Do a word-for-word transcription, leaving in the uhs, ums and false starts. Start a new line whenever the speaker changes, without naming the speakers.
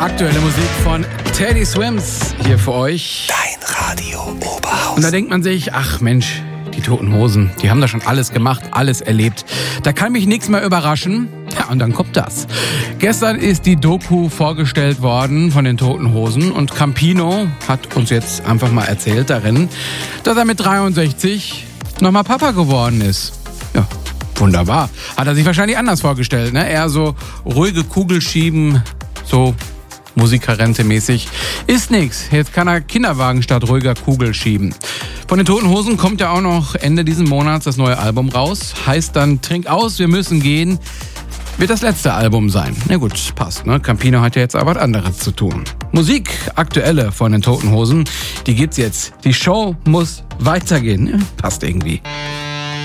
Aktuelle Musik von Teddy Swims hier für euch.
Dein Radio Oberhausen.
Und da denkt man sich, ach Mensch, die Toten Hosen, die haben da schon alles gemacht, alles erlebt. Da kann mich nichts mehr überraschen. Ja, und dann kommt das. Gestern ist die Doku vorgestellt worden von den Toten Hosen und Campino hat uns jetzt einfach mal erzählt darin, dass er mit dreiundsechzig nochmal Papa geworden ist. Ja, wunderbar. Hat er sich wahrscheinlich anders vorgestellt, ne? Eher so ruhige Kugel schieben, so Musikerrente-mäßig. Ist nix. Jetzt kann er Kinderwagen statt ruhiger Kugel schieben. Von den Toten Hosen kommt ja auch noch Ende diesen Monats das neue Album raus. Heißt dann, trink aus, wir müssen gehen. Wird das letzte Album sein. Na gut, passt, ne? Campino hat ja jetzt aber was anderes zu tun. Musik, aktuelle von den Toten Hosen, die gibt's jetzt. Die Show muss weitergehen. Ja, passt irgendwie.